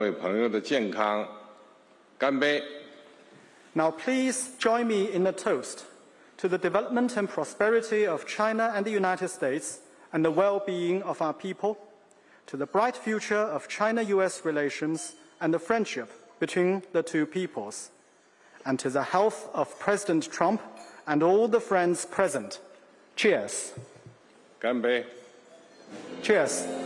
为朋友的健康干杯。 Now please join me in a toast to the development and prosperity of China and the United States and the well-being of our people, to the bright future of China-US relations and the friendship between the two peoples, and to the health of President Trump and all the friends present. Cheers. 干杯。 Cheers.